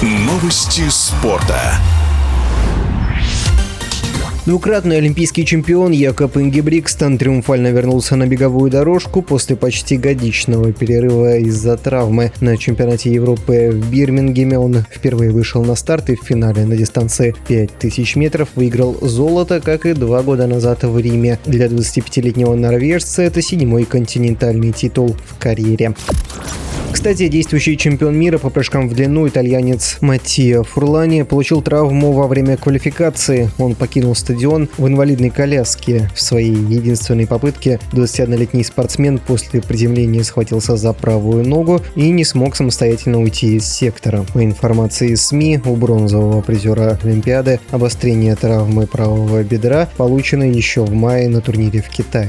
Новости спорта. Двукратный олимпийский чемпион Якоб Ингебригтсен триумфально вернулся на беговую дорожку после почти годичного перерыва из-за травмы. На чемпионате Европы в Бирмингеме он впервые вышел на старт и в финале на дистанции 5000 метров выиграл золото, как и 2 года назад в Риме. Для 25-летнего норвежца это 7-й континентальный титул в карьере. Кстати, действующий чемпион мира по прыжкам в длину итальянец Маттио Фурлани получил травму во время квалификации. Он покинул стадион в инвалидной коляске. В своей единственной попытке 21-летний спортсмен после приземления схватился за правую ногу и не смог самостоятельно уйти из сектора. По информации СМИ, у бронзового призера Олимпиады обострение травмы правого бедра получено еще в мае на турнире в Китае.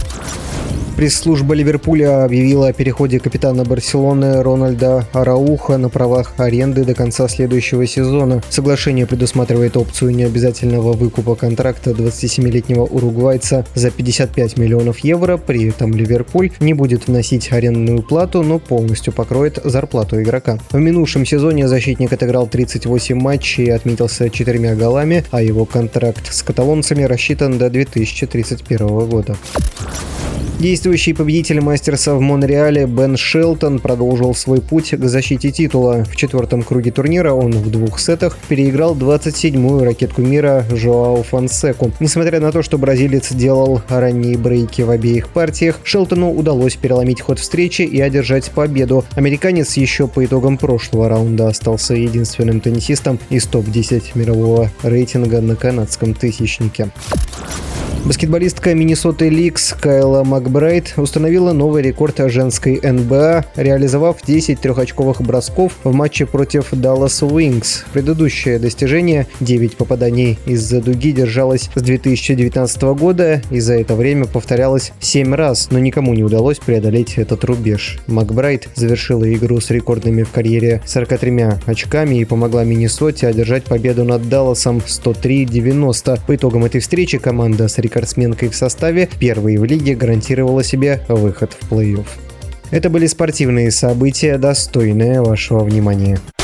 Пресс-служба Ливерпуля объявила о переходе капитана Барселоны Рональда Арауха на правах аренды до конца следующего сезона. Соглашение предусматривает опцию необязательного выкупа контракта 27-летнего уругвайца за 55 миллионов евро. При этом Ливерпуль не будет вносить арендную плату, но полностью покроет зарплату игрока. В минувшем сезоне защитник отыграл 38 матчей и отметился 4 голами, а его контракт с каталонцами рассчитан до 2031 года. Действующий победитель мастерса в Монреале Бен Шелтон продолжил свой путь к защите титула. В 4-м круге турнира он в 2 сетах переиграл 27-ю ракетку мира Жоау Фонсеку. Несмотря на то, что бразилец делал ранние брейки в обеих партиях, Шелтону удалось переломить ход встречи и одержать победу. Американец еще по итогам прошлого раунда остался единственным теннисистом из топ-10 мирового рейтинга на канадском тысячнике. Баскетболистка Миннесоты Ликс Кайла Макбрайт установила новый рекорд женской НБА, реализовав 10 трехочковых бросков в матче против Dallas Wings. Предыдущее достижение, 9 попаданий из-за дуги, держалось с 2019 года и за это время повторялось 7 раз, но никому не удалось преодолеть этот рубеж. Макбрайт завершила игру с рекордными в карьере 43 очками и помогла Миннесоте одержать победу над Далласом 103-90. По итогам этой встречи команда с рекордсменкой в составе первой в лиге гарантировала себе выход в плей-офф. Это были спортивные события, достойные вашего внимания.